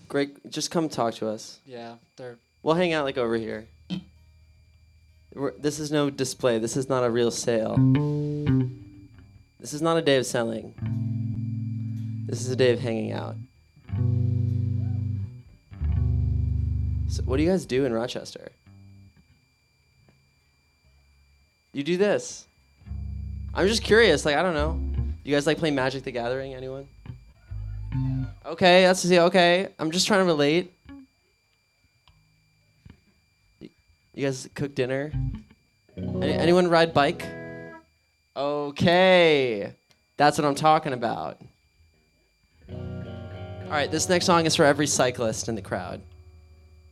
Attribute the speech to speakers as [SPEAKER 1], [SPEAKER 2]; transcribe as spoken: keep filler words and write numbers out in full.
[SPEAKER 1] Greg, just come talk to us.
[SPEAKER 2] Yeah, they're.
[SPEAKER 1] We'll hang out like over here. We're, this is no display. This is not a real sale. This is not a day of selling. This is a day of hanging out. So what do you guys do in Rochester? You do this. I'm just curious. Like, I don't know. You guys like play Magic the Gathering? Anyone? Okay, that's see. Okay, I'm just trying to relate. You guys cook dinner? Any, anyone ride bike? Okay, that's what I'm talking about. All right, this next song is for every cyclist in the crowd.